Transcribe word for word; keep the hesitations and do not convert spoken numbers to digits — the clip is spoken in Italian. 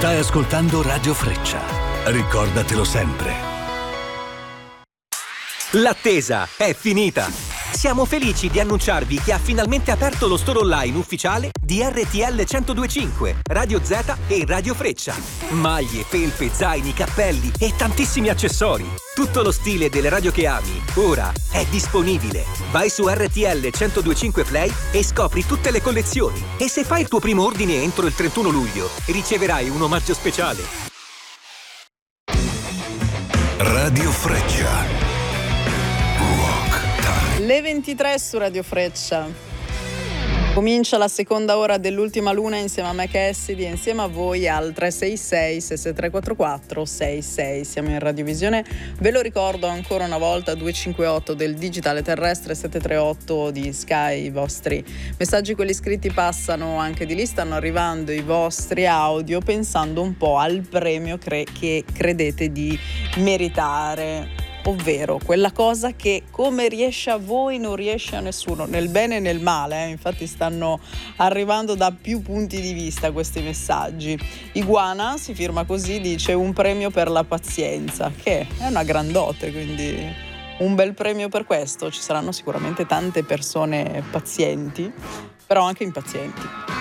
Stai ascoltando Radio Freccia. Ricordatelo sempre. L'attesa è finita! Siamo felici di annunciarvi che ha finalmente aperto lo store online ufficiale di R T L centodue e cinque, Radio Z e Radio Freccia. Maglie, felpe, zaini, cappelli e tantissimi accessori. Tutto lo stile delle radio che ami, ora è disponibile. Vai su R T L centodue e cinque Play e scopri tutte le collezioni. E se fai il tuo primo ordine entro il trentuno luglio, riceverai un omaggio speciale. Radio Freccia. Le ventitré su Radio Freccia. Comincia la seconda ora dell'ultima luna insieme a me Cassidy e insieme a voi al tre sei sei sei sei tre quattro quattro sei sei. Siamo in radiovisione, ve lo ricordo ancora una volta, due cinque otto del digitale terrestre, sette tre otto di Sky. I vostri messaggi, quelli scritti, passano anche di lì, stanno arrivando i vostri audio pensando un po' al premio cre- che credete di meritare, ovvero quella cosa che come riesce a voi non riesce a nessuno, nel bene e nel male, eh? Infatti stanno arrivando da più punti di vista questi messaggi. Iguana si firma così, dice un premio per la pazienza, che è una grandote, quindi un bel premio per questo. Ci saranno sicuramente tante persone pazienti, però anche impazienti.